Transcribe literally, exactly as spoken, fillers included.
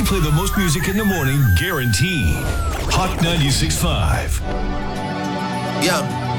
play the most music in the morning, guaranteed. Hot ninety-six point five. Yeah.